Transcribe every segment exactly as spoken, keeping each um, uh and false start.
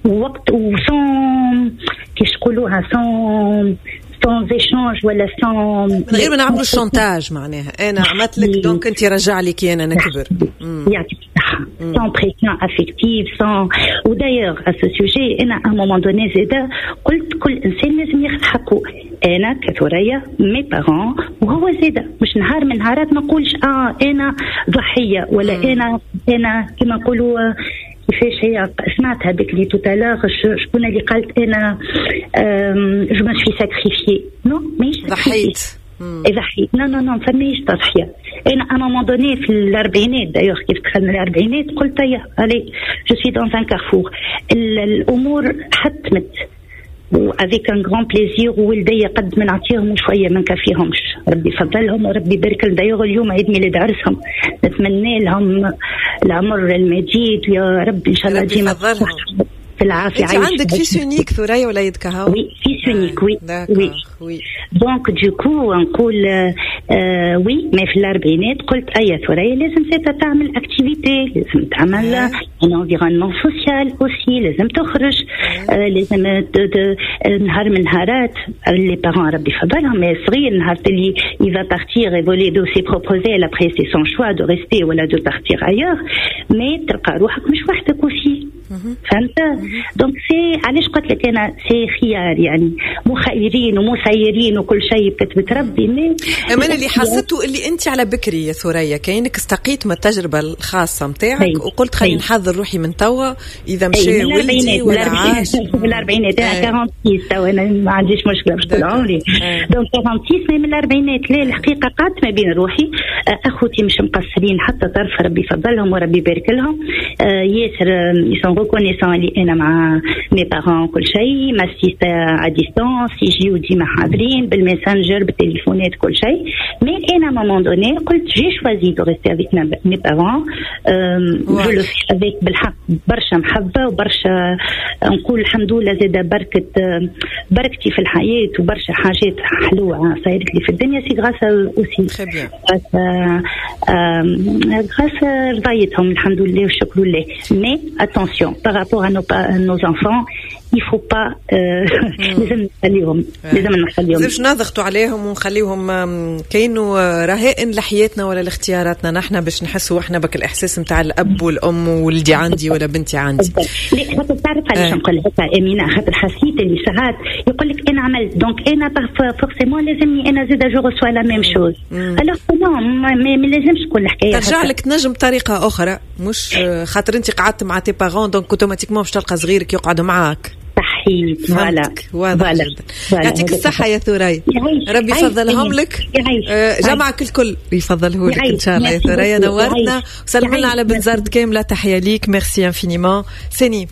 ووقت وسون كيش يقولوها سون سون ايشانج ولا سون من غير ما نعملوا الشونتاج معناها انا عملت لك دونك انت رجع لي كي انا نكبر يعطيك الصحه سون بريسيون افيكتيف سون. ودايوغ ا سو سوجي انا ا مومون دوني زيدا قلت كل انسان لازم ياخذ حقه. انا كثريا مي بارون وهو زيدا مش نهار من نهارات ما نقولش اه انا ضحيه ولا مم. انا انا كما نقولوا كيفاش هي سمعتها بكلي توتالور شكون اللي قالت انا جو ما سوي ساكريفيي نو ماهيش ضحيت ضحيت نو نو نو فماش تضحيه. انا ا مومون دوني في الاربعينات دايوغ كيف دخلنا الاربعينات قلت يا الي جو سوي دون ان كارفور الامور حتمت وافيك ان غران بليزير وولدي قد ما نعطيهم شويه ما نكفيهمش. ربي يفضلهم وربي يبارك لهم. دايوغ اليوم عيد ميلاد عرسهم نتمنى لهم العمر المجيد يا رب ان شاء الله ديما في العافيه. انت عندك في سونيك ثريا ولا يدكها؟ وي في سونيك وي وي وي دونك دوكو نقول آه وي ما في الاربعينات قلت اي ثريا لازم زيتا تعمل اكتيفيتي لازم تعمل ان انفيرونمون سوسيال اوسي لازم تخرج آه لازم نهار من نهارات لي بارون ربي يفضلهم صغير نهار اللي يفا بارتير ايفولي دو سي بروبوزي لابري سي سون شوا دو ريستي ولا دو بارتير ايور مي تلقى روحك مش وحدك اوسي فهمت. دونك سي علاش قلت لك انا سي خيار يعني مخيرين ومسيرين وكل شيء بكتبت ربي. مي امان اللي حسيته اللي انت على بكري يا ثريا كاينك استقيت من التجربه الخاصه نتاعك وقلت خليني نحضر روحي من توا اذا مشى ولدي ولا عاش من الاربعينات انا ستة وأربعين توا انا ما عنديش مشكله باش طول عمري. دونك ستة وأربعين من الاربعينات لا الحقيقه قعدت ما بين روحي اخوتي مش مقصرين حتى طرف ربي يفضلهم وربي يبارك لهم ياسر يسون ريكونيسون اللي انا مع مي بارون كل شيء ما سيست ا ديستانس يجيو ديما حاضرين بالماسنجر بالتليفونات كل شيء. مي انا مومون دوني قلت جي شوازي دو ريستي افيك مي بارون جو لو في افيك بالحق برشا محبه وبرشا نقول الحمد لله زاد بركه بركتي في الحياه وبرشا حاجات حلوه صايرت لي في الدنيا سي غراس اوسي غراس رضايتهم الحمد لله والشكر لله. مي اتونسيون par rapport à nos, à nos enfants il faut pas لازم نخليهم لازم نخليهم لازمش نضغطوا عليهم ونخليهم كأنه رهائن لحياتنا ولا لاختياراتنا نحن باش نحسوا احنا بك الاحساس نتاع الاب والام ولدي عندي ولا بنتي عندي. لا خاطر تعرف علاش نقول هكا امينه خاطر حسيت اللي ساعات يقول لك انا عملت دونك انا فورسيمون لازمني انا زيد جو سوا لا ميم شوز الوغ نو ما لازمش تكون الحكايه ترجع لك تنجم بطريقه اخرى مش خاطر انت قعدت مع تي بارون دونك اوتوماتيكمون باش تلقى صغيرك يقعدوا معاك. صحيح فوالا واضح جدا. يعطيك الصحة يا ثريا ربي يفضلهم لك جمعك الكل يفضله لك إن شاء الله يا ثريا نورتنا وسلم لنا على بنزرت كاملة تحية ليك ميرسي انفينيمون. سيني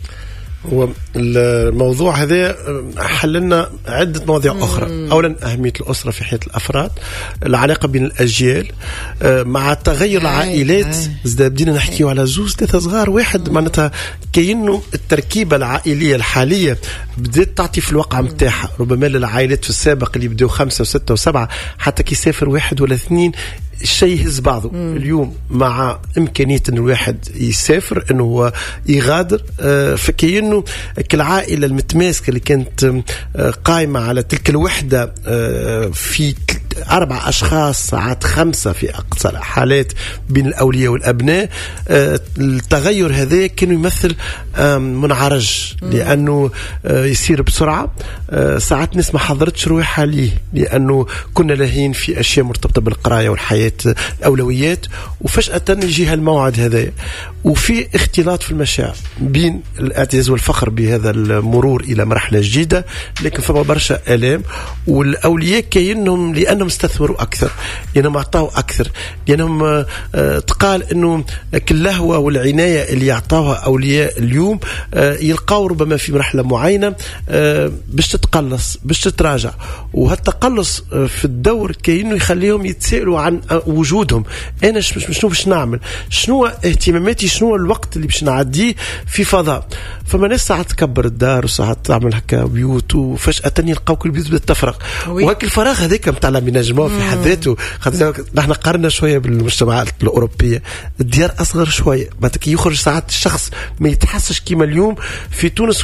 والموضوع هذا حللنا عدة مواضيع أخرى. أولا أهمية الأسرة في حياة الأفراد العلاقة بين الأجيال مع تغير العائلات إذا بدينا نحكيه على زوز ثلاثة صغار واحد معناتها كأنه التركيبة العائلية الحالية بدأت تعطي في الواقع متاحة ربما للعائلات في السابق اللي بدأوا خمسة وستة وسبعة حتى كي يسافر واحد ولا اثنين الشيء يهز بعضه. مم. اليوم مع إمكانية أن الواحد يسافر أنه هو يغادر آه فكأنه كالعائلة المتماسكة اللي كانت آه قائمة على تلك الوحدة آه في أربع أشخاص ساعات خمسة في أقصى الحالات بين الأولياء والأبناء آه التغير هذا كان يمثل آه منعرج. مم. لأنه آه يصير بسرعة آه ساعات ناس ما حضرتش روحها ليه لأنه كنا لاهين في أشياء مرتبطة بالقراية والحياة الأولويات وفجأة يجي هالموعد هذا وفي اختلاط في المشاعر بين الاعتزاز والفخر بهذا المرور إلى مرحلة جديدة لكن فما برشا آلام والأولياء كأنهم لأنهم استثمروا أكثر لأنهم أعطوا أكثر لأنهم تقال أنه كاللهوة والعناية اللي يعطوها أولياء اليوم يلقاوا ربما في مرحلة معينة باش تتقلص باش تتراجع وهالتقلص في الدور كأنه يخليهم يتسألوا عن وجودهم. أنا شنو باش نعمل شنو اهتماماتي شنو الوقت اللي باش نعديه في فضاء. فما ناس ساعات تكبر الدار وساعات تعمل هكا بيوت وفجأة يلقاو كل بيوت بتتفرق وهك الفراغ هذاك متاع لاميناجمون في حد ذاته. نحن قارنا شوية بالمجتمعات الأوروبية الديار أصغر شوية بعد كي يخرج ساعات الشخص ما يتحسش كيما اليوم في تونس